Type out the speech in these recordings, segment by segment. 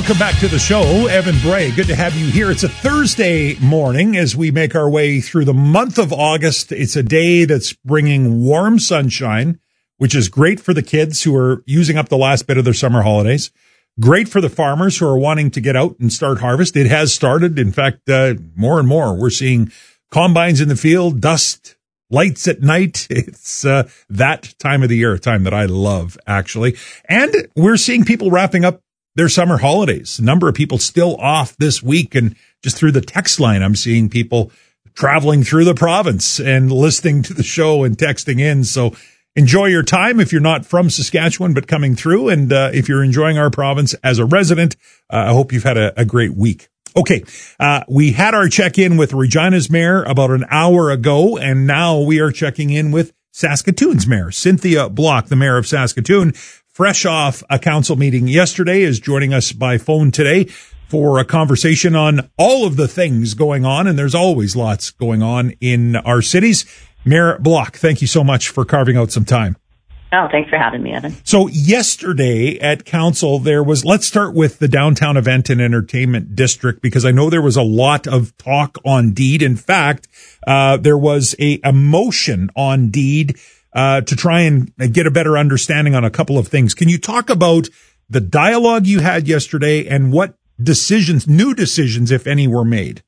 Welcome back to the show. Evan Bray, good to have you here. It's a Thursday morning as we make our way through the month of August. It's a day that's bringing warm sunshine, which is great for the kids who are using up the last bit of their summer holidays. Great for the farmers who are wanting to get out and start harvest. It has started. In fact, more and more, we're seeing combines in the field, dust, lights at night. It's that time of the year, a time that I love, actually. And we're seeing people wrapping up their summer holidays. A number of people still off this week, and just through the text line, I'm seeing people traveling through the province and listening to the show and texting in. So enjoy your time if you're not from Saskatchewan, but coming through. And if you're enjoying our province as a resident, I hope you've had a great week. Okay, we had our check-in with Regina's mayor about an hour ago, and now we are checking in with Saskatoon's mayor, Cynthia Block, the mayor of Saskatoon. Fresh off a council meeting yesterday, is joining us by phone today for a conversation on all of the things going on, and there's always lots going on in our cities. Mayor Block, thank you so much for carving out some time. Oh, thanks for having me, Evan. So yesterday at council, let's start with the downtown event and entertainment district, because I know there was a lot of talk on deed. In fact, there was a motion on deed to try and get a better understanding on a couple of things. Can you talk about the dialogue you had yesterday and what new decisions, if any, were made?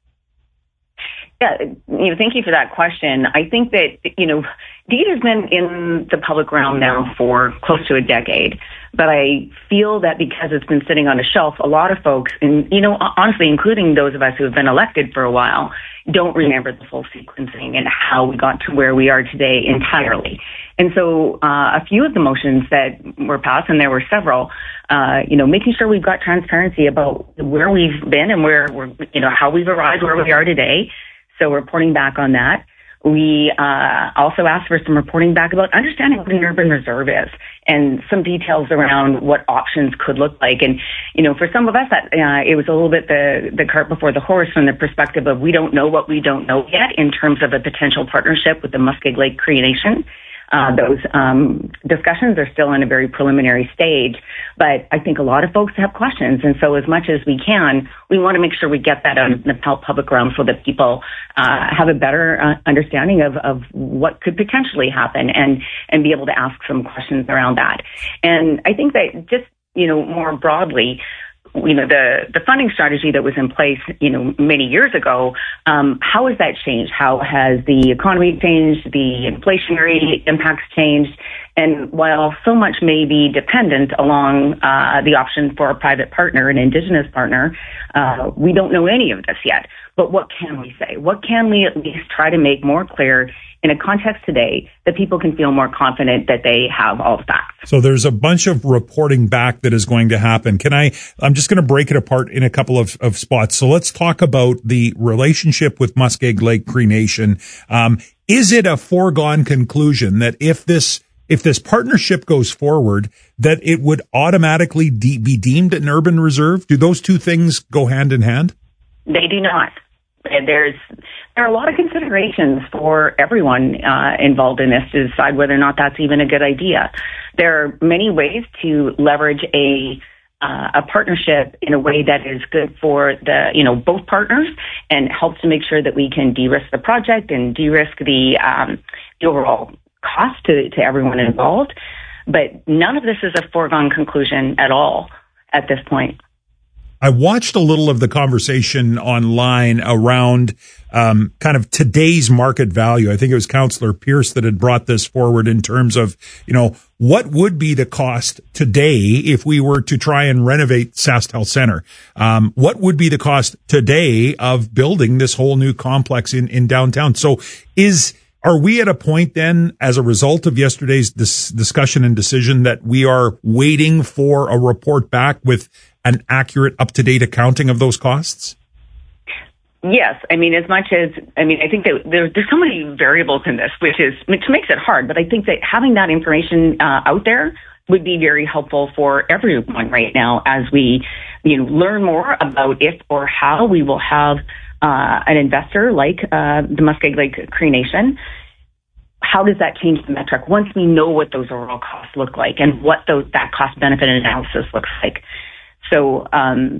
Yeah, thank you for that question. I think that, deed has been in the public realm now for close to a decade, but I feel that because it's been sitting on a shelf, a lot of folks, and, honestly, including those of us who have been elected for a while, don't remember the full sequencing and how we got to where we are today entirely. And so a few of the motions that were passed, and there were several, making sure we've got transparency about where we've been and where we're, how we've arrived where we are today. So reporting back on that. We also asked for some reporting back about understanding what an urban reserve is and some details around what options could look like. And, for some of us, that it was a little bit the cart before the horse from the perspective of we don't know what we don't know yet in terms of a potential partnership with the Muskeg Lake Cree Nation. Those discussions are still in a very preliminary stage, but I think a lot of folks have questions. And so as much as we can, we want to make sure we get that out in the public realm so that people have a better understanding of what could potentially happen and be able to ask some questions around that. And I think that just, more broadly, the funding strategy that was in place, many years ago, how has that changed? How has the economy changed? The inflationary impacts changed? And while so much may be dependent along the option for a private partner, an Indigenous partner, we don't know any of this yet. But what can we say? What can we at least try to make more clear in a context today that people can feel more confident that they have all the facts? So there's a bunch of reporting back that is going to happen. I'm just going to break it apart in a couple of spots. So let's talk about the relationship with Muskeg Lake Cree Nation. Is it a foregone conclusion that if this partnership goes forward, that it would automatically be deemed an urban reserve? Do those two things go hand in hand? They do not. There are a lot of considerations for everyone involved in this to decide whether or not that's even a good idea. There are many ways to leverage a partnership in a way that is good for both partners and helps to make sure that we can de-risk the project and de-risk the overall cost to everyone involved. But none of this is a foregone conclusion at all at this point. I watched a little of the conversation online around kind of today's market value. I think it was Councillor Pierce that had brought this forward in terms of, what would be the cost today if we were to try and renovate SaskTel Centre? What would be the cost today of building this whole new complex in downtown? So are we at a point then, as a result of yesterday's discussion and decision, that we are waiting for a report back with an accurate, up-to-date accounting of those costs? Yes. I think that there's so many variables in this, which makes it hard. But I think that having that information out there would be very helpful for everyone right now as we learn more about if or how we will have an investor like the Muskeg Lake Cree Nation. How does that change the metric once we know what those overall costs look like and what that cost-benefit analysis looks like? So